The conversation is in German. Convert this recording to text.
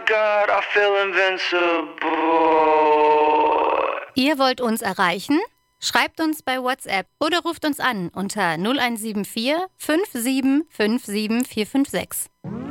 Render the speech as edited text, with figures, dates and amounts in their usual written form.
God, I feel invincible. Ihr wollt uns erreichen? Schreibt uns bei WhatsApp oder ruft uns an unter 0174 57 57 456.